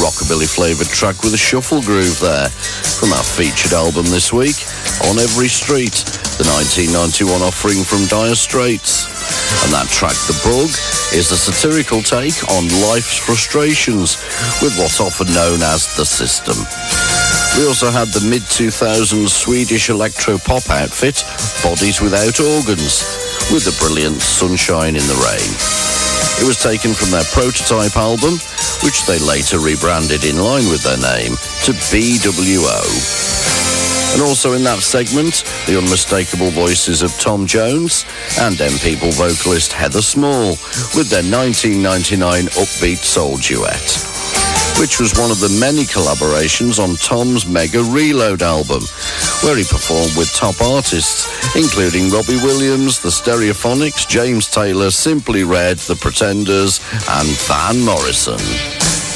rockabilly-flavoured track with a shuffle groove there from our featured album this week, On Every Street, the 1991 offering from Dire Straits. And that track, The Bug, is a satirical take on life's frustrations with what's often known as the system. We also had the mid-2000s Swedish electro-pop outfit, Bodies Without Organs, with the brilliant Sunshine in the Rain. It was taken from their Prototype album, which they later rebranded in line with their name to BWO. And also in that segment, the unmistakable voices of Tom Jones and M People vocalist Heather Small with their 1999 upbeat soul duet, which was one of the many collaborations on Tom's Mega Reload album, where he performed with top artists, including Robbie Williams, The Stereophonics, James Taylor, Simply Red, The Pretenders, and Van Morrison.